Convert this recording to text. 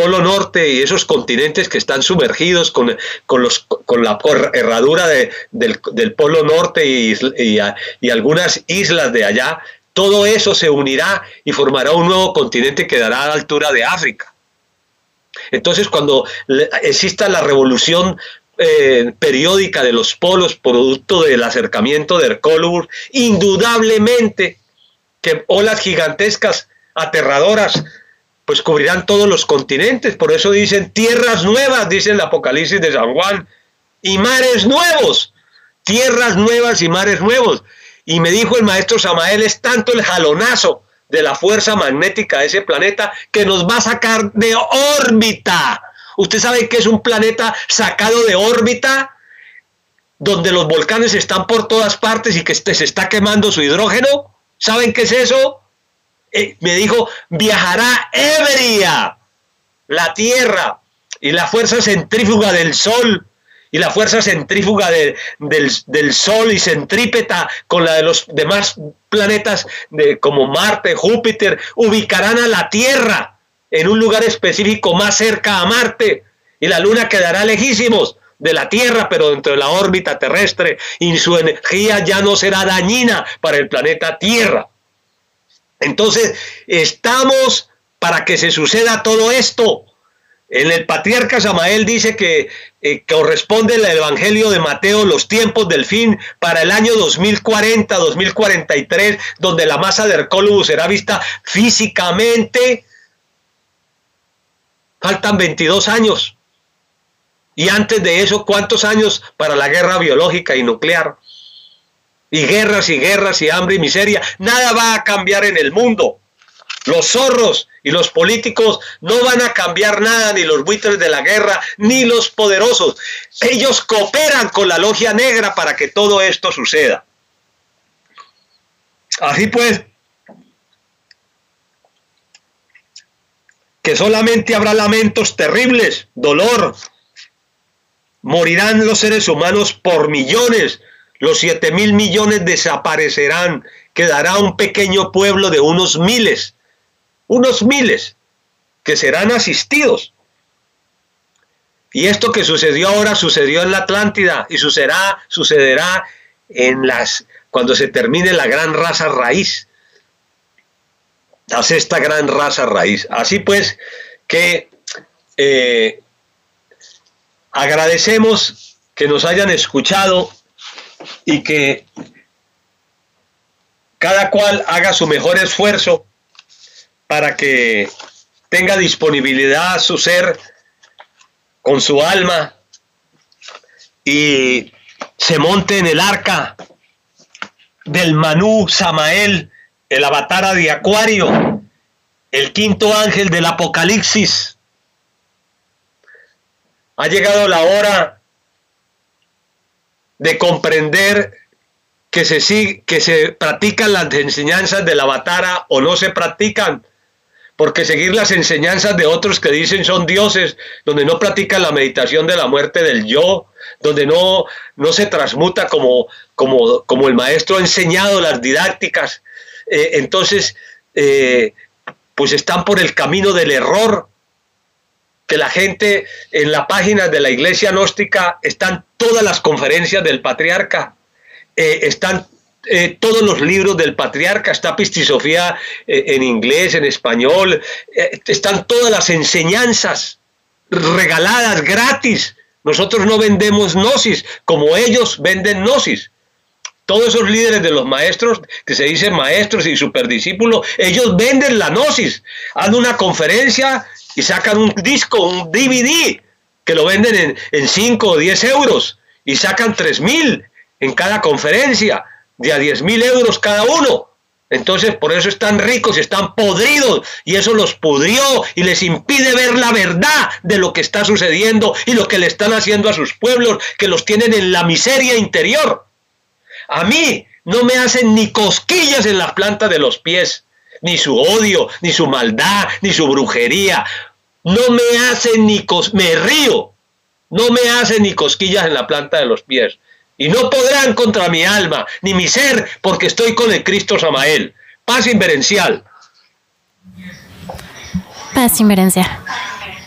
Polo Norte y esos continentes que están sumergidos con la herradura del Polo Norte y algunas islas de allá, todo eso se unirá y formará un nuevo continente que dará a la altura de África. Entonces, cuando exista la revolución periódica de los polos producto del acercamiento de Hercólubus, indudablemente que olas gigantescas, aterradoras, pues cubrirán todos los continentes. Por eso dicen tierras nuevas, dice el Apocalipsis de San Juan, y mares nuevos, tierras nuevas y mares nuevos. Y me dijo el maestro Samael, es tanto el jalonazo de la fuerza magnética de ese planeta que nos va a sacar de órbita. ¿Usted sabe qué es un planeta sacado de órbita? Donde los volcanes están por todas partes y que se está quemando su hidrógeno. ¿Saben qué es eso? Me dijo, viajará ebria la Tierra y la fuerza centrífuga del Sol y la fuerza centrífuga del Sol y centrípeta con la de los demás planetas como Marte, Júpiter, ubicarán a la Tierra en un lugar específico más cerca a Marte, y la Luna quedará lejísimos de la Tierra, pero dentro de la órbita terrestre, y su energía ya no será dañina para el planeta Tierra. Entonces, estamos para que se suceda todo esto. En el patriarca Samael dice que corresponde el Evangelio de Mateo, los tiempos del fin, para el año 2040, 2043, donde la masa de Hercólubus será vista físicamente. Faltan 22 años. Y antes de eso, ¿cuántos años para la guerra biológica y nuclear? Y guerras y hambre y miseria. Nada va a cambiar en el mundo. Los zorros y los políticos no van a cambiar nada, ni los buitres de la guerra, ni los poderosos. Ellos cooperan con la logia negra para que todo esto suceda. Así pues, que solamente habrá lamentos terribles, dolor. Morirán los seres humanos por millones. Los 7.000 millones desaparecerán. Quedará un pequeño pueblo de unos miles que serán asistidos. Y esto que sucedió ahora sucedió en la Atlántida y sucederá cuando se termine la gran raza raíz. La sexta gran raza raíz. Así pues que agradecemos que nos hayan escuchado y que cada cual haga su mejor esfuerzo para que tenga disponibilidad su ser con su alma y se monte en el arca del Manú Samael, el avatara de Acuario, el quinto ángel del Apocalipsis. Ha llegado la hora de comprender que se practican las enseñanzas del avatara o no se practican, porque seguir las enseñanzas de otros que dicen son dioses, donde no practican la meditación de la muerte del yo, donde no se transmuta como el maestro ha enseñado las didácticas, entonces pues están por el camino del error. Que la gente en la página de la Iglesia Gnóstica están todas las conferencias del patriarca, están todos los libros del patriarca, está Pistisofía en inglés, en español, están todas las enseñanzas regaladas, gratis. Nosotros no vendemos gnosis como ellos venden gnosis. Todos esos líderes de los maestros, que se dicen maestros y superdiscípulos, ellos venden la gnosis, hacen una conferencia y sacan un disco, un DVD, que lo venden en 5 o 10 euros, y sacan 3.000 en cada conferencia, de a 10.000 euros cada uno. Entonces, por eso están ricos y están podridos, y eso los pudrió y les impide ver la verdad de lo que está sucediendo y lo que le están haciendo a sus pueblos, que los tienen en la miseria interior. A mí no me hacen ni cosquillas en las plantas de los pies, ni su odio, ni su maldad, ni su brujería. No me hacen me río, no me hacen ni cosquillas en la planta de los pies. Y no podrán contra mi alma, ni mi ser, porque estoy con el Cristo Samael. Paz inverencial. Paz inverencial.